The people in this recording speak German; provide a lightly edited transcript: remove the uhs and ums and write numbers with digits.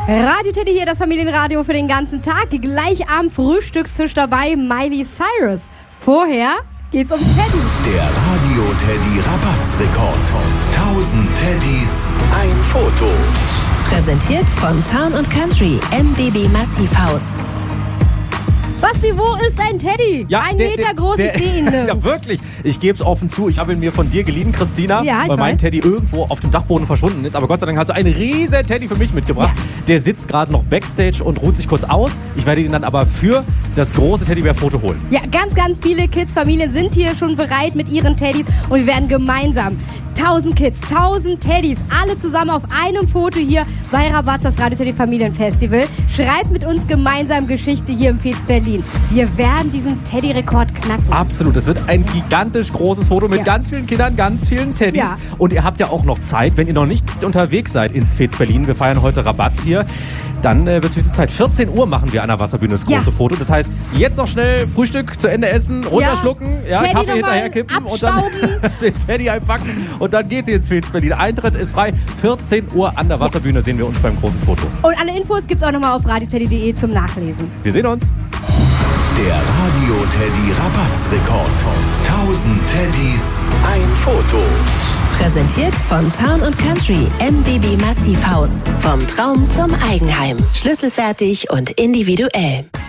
Radio Teddy hier, das Familienradio für den ganzen Tag. Gleich am Frühstückstisch dabei Miley Cyrus. Vorher geht's um Teddy. Der Radio Teddy Rabattsrekord. 1000 Teddys, ein Foto. Präsentiert von Town & Country, MBB Massivhaus. Basti, wo ist ein Teddy? Ja, ein Meter groß, ich sehe ihn nirgends. Ja, wirklich. Ich gebe es offen zu. Ich habe ihn mir von dir geliehen, Christina, Ja, ich weil mein weiß. Teddy irgendwo auf dem Dachboden verschwunden ist. Aber Gott sei Dank hast du einen riesen Teddy für mich mitgebracht. Ja. Der sitzt gerade noch Backstage und ruht sich kurz aus. Ich werde ihn dann aber für das große Teddybär-Foto holen. Ja, ganz, ganz viele Kids, Familien sind hier schon bereit mit ihren Teddys und wir werden gemeinsam 1000 Kids, 1000 Teddys, alle zusammen auf einem Foto hier bei Rabatz, das Radio Teddy Familienfestival. Schreibt mit uns gemeinsam Geschichte hier im Fez Berlin. Wir werden diesen Teddy-Rekord knacken. Absolut. Es wird ein gigantisch großes Foto mit Ja. ganz vielen Kindern, ganz vielen Teddys. Ja. Und ihr habt ja auch noch Zeit, wenn ihr noch nicht unterwegs seid ins Fez Berlin. Wir feiern heute Rabatz hier. Dann wird es höchste Zeit. 14 Uhr machen wir an der Wasserbühne das große Ja. Foto. Das heißt, jetzt noch schnell Frühstück zu Ende essen, runterschlucken, Teddy Kaffee noch mal hinterher kippen und dann den Teddy einpacken. Und dann geht ihr ins Fez Berlin. Eintritt ist frei. 14 Uhr an der Wasserbühne sehen wir uns beim großen Foto. Und alle Infos gibt's auch nochmal auf radioteddy.de zum Nachlesen. Wir sehen uns. Der Radio Teddy Rabattsrekord. 1000 Teddys, ein Foto. Präsentiert von Town & Country, MBB Massivhaus. Vom Traum zum Eigenheim. Schlüsselfertig und individuell.